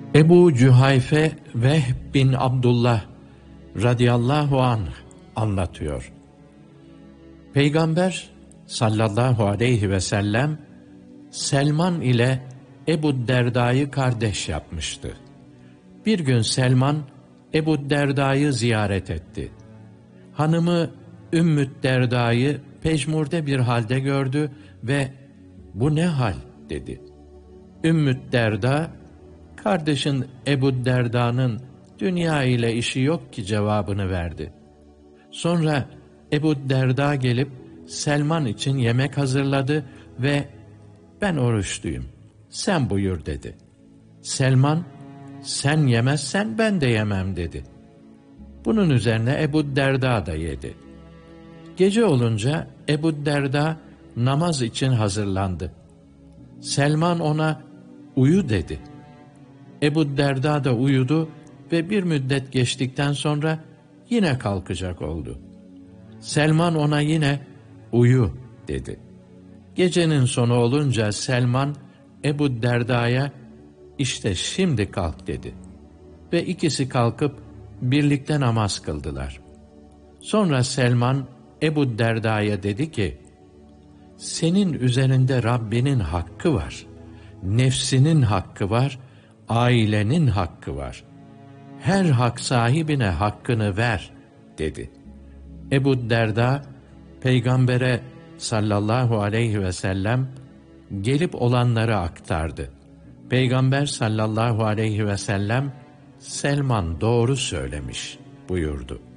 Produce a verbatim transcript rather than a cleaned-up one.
Ebu Cühayfe Vehb bin Abdullah radıyallahu anh anlatıyor. Peygamber sallallahu aleyhi ve sellem Selman ile Ebu Derda'yı kardeş yapmıştı. Bir gün Selman Ebu Derda'yı ziyaret etti. Hanımı Ümmü Derda'yı pejmurde bir halde gördü ve "Bu ne hal?" dedi. Ümmü Derda, "Kardeşin Ebu Derda'nın dünya ile işi yok ki" cevabını verdi. Sonra Ebu Derda gelip Selman için yemek hazırladı ve "Ben oruçluyum, sen buyur" dedi. Selman, "Sen yemezsen ben de yemem" dedi. Bunun üzerine Ebu Derda da yedi. Gece olunca Ebu Derda namaz için hazırlandı. Selman ona "Uyu" dedi. Ebu Derda da uyudu ve bir müddet geçtikten sonra yine kalkacak oldu. Selman ona yine "Uyu" dedi. Gecenin sonu olunca Selman Ebu Derda'ya "İşte şimdi kalk" dedi. Ve ikisi kalkıp birlikte namaz kıldılar. Sonra Selman Ebu Derda'ya dedi ki, "Senin üzerinde Rabbinin hakkı var, nefsinin hakkı var, ailenin hakkı var. Her hak sahibine hakkını ver" dedi. Ebu Derda, Peygamber'e sallallahu aleyhi ve sellem gelip olanları aktardı. Peygamber sallallahu aleyhi ve sellem, "Selman doğru söylemiş" buyurdu.